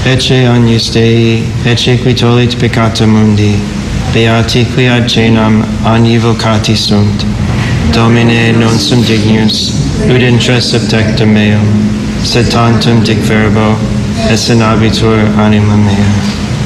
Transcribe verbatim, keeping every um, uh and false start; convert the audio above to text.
Ecce agnus Dei, ecce qui tollit peccata mundi, beati qui ad cenam annivocati sunt. Domine, non sum dignus, ut intres subtectum meum, sed tantum dic verbo, esse nabitur anima mea.